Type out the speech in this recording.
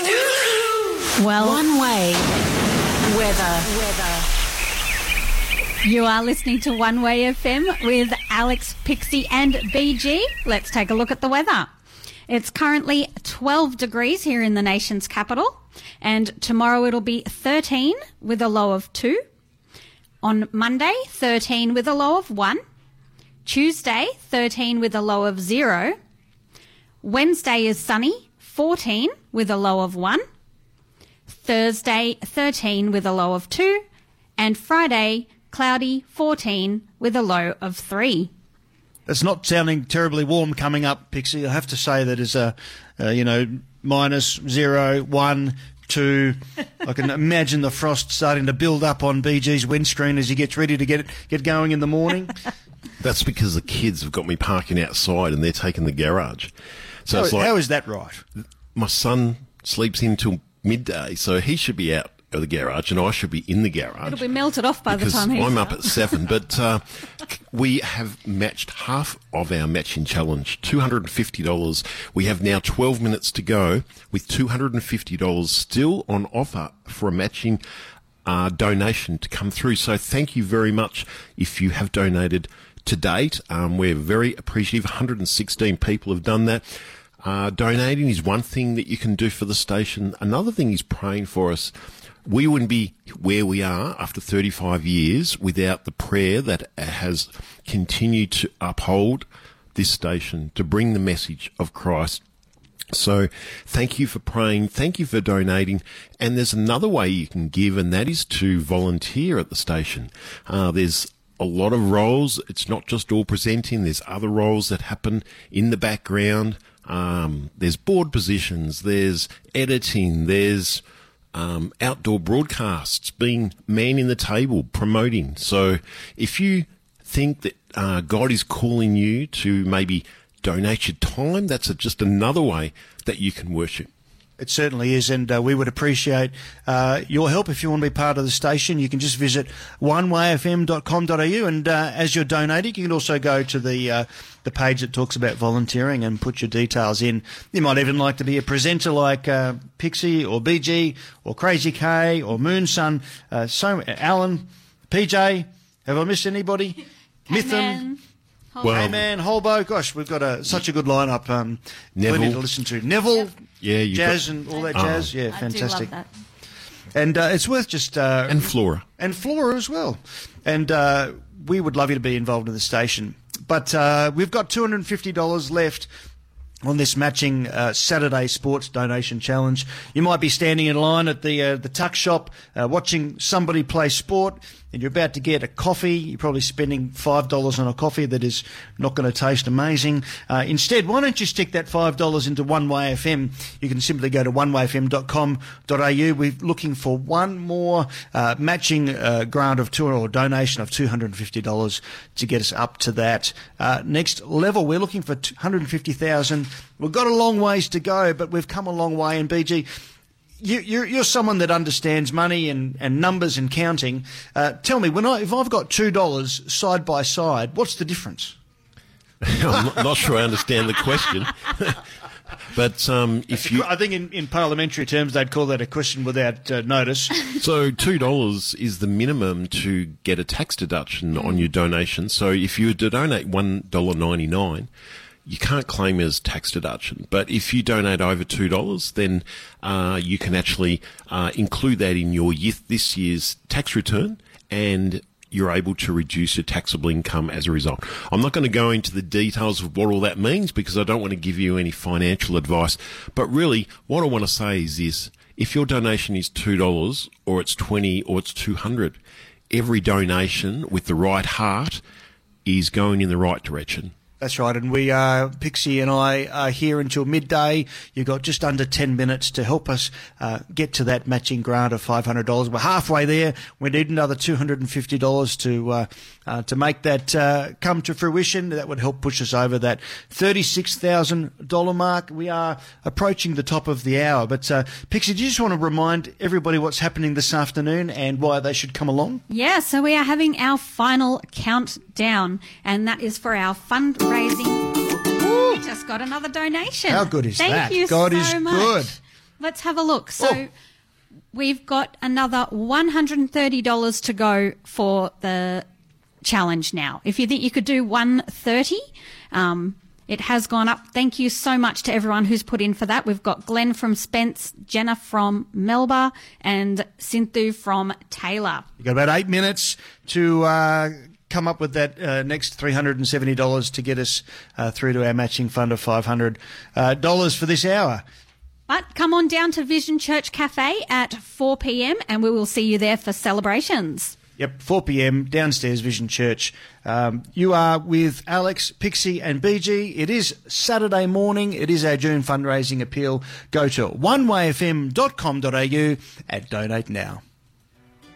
Well, One Way weather. you are listening to One Way FM with Alex, Pixie and BG. Let's take a look at the weather. It's currently 12 degrees here in the nation's capital, and tomorrow it'll be 13 with a low of 2. On Monday, 13 with a low of 1. Tuesday, 13 with a low of 0. Wednesday is sunny, 14 with a low of 1. Thursday, 13 with a low of 2. And Friday, cloudy, 14 with a low of 3. It's not sounding terribly warm coming up, Pixie. I have to say that is minus 0, 1, 2. I can imagine the frost starting to build up on BG's windscreen as he gets ready to get going in the morning. That's because the kids have got me parking outside and they're taking the garage. So how is that right? My son sleeps in till midday, so he should be out of the garage and I should be in the garage. It'll be melted off by the time he's I'm out. up at 7, but we have matched half of our matching challenge, $250. We have now 12 minutes to go with $250 still on offer for a matching donation to come through. So thank you very much if you have donated to date. We're very appreciative. 116 people have done that. Donating is one thing that you can do for the station. Another thing is praying for us. We wouldn't be where we are after 35 years without the prayer that has continued to uphold this station, to bring the message of Christ. So thank you for praying. Thank you for donating. And there's another way you can give, and that is to volunteer at the station. There's a lot of roles. It's not just all presenting. There's other roles that happen in the background. There's board positions. There's editing. There's outdoor broadcasts, being man in the table, promoting. So if you think that God is calling you to maybe donate your time, that's just another way that you can worship. It certainly is, and we would appreciate your help. If you want to be part of the station, you can just visit onewayfm.com.au, and as you're donating, you can also go to the page that talks about volunteering and put your details in. You might even like to be a presenter like Pixie or BG or Crazy K or Moonsun, Alan, PJ. Have I missed anybody? Mitham. Well, man, Holbo. Gosh, we've got such a good lineup. Neville. Plenty to listen to. Neville, Yeah, jazz and all that jazz. Yeah, fantastic. I do love that. And it's worth just... and Flora. And Flora as well. And we would love you to be involved in the station. But we've got $250 left on this matching Saturday Sports Donation Challenge. You might be standing in line at the tuck shop watching somebody play sport, and you're about to get a coffee. You're probably spending $5 on a coffee that is not going to taste amazing. Instead, why don't you stick that $5 into One Way FM? You can simply go to onewayfm.com.au. We're looking for one more matching grant of or donation of $250 to get us up to that next level. We're looking for $150,000. We've got a long ways to go, but we've come a long way. And BG, you're someone that understands money and numbers and counting. Tell me, if I've got $2 side by side, what's the difference? I'm not sure I understand the question. But I think in parliamentary terms they'd call that a question without notice. So $2 is the minimum to get a tax deduction on your donation. So if you were to donate $1.99, you can't claim it as tax deduction. But if you donate over $2, then you can actually include that in your this year's tax return, and you're able to reduce your taxable income as a result. I'm not going to go into the details of what all that means because I don't want to give you any financial advice. But really, what I want to say is this. If your donation is $2 or it's $20 or it's $200, every donation with the right heart is going in the right direction. That's right, and we Pixie and I are here until midday. You've got just under 10 minutes to help us get to that matching grant of $500. We're halfway there. We need another $250 to make that come to fruition. That would help push us over that $36,000 mark. We are approaching the top of the hour. But Pixie, do you just want to remind everybody what's happening this afternoon and why they should come along? Yeah, so we are having our final countdown, and that is for our fundraising. We just got another donation. How good is that? Thank you God so is much. good. let's have a look. So we've got another $130 to go for the challenge now. If you think you could do $130, it has gone up. Thank you so much to everyone who's put in for that. We've got Glenn from Spence, Jenna from Melba, and Sinthu from Taylor. You've got about 8 minutes to come up with that next $370 to get us through to our matching fund of $500 for this hour. But come on down to Vision Church Cafe at 4 p.m. and we will see you there for celebrations. Yep, 4 p.m, downstairs, Vision Church. You are with Alex, Pixie and BG. It is Saturday morning. It is our June fundraising appeal. Go to onewayfm.com.au and donate now.